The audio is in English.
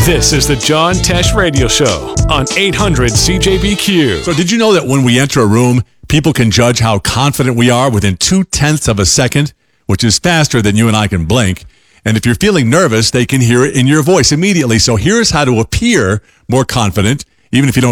This is the John Tesh Radio Show on 800 CJBQ. So did you know that when we enter a room, people can judge how confident we are within 0.2 of a second, which is faster than you and I can blink? And if you're feeling nervous, they can hear it in your voice immediately. So here's how to appear more confident, even if you don't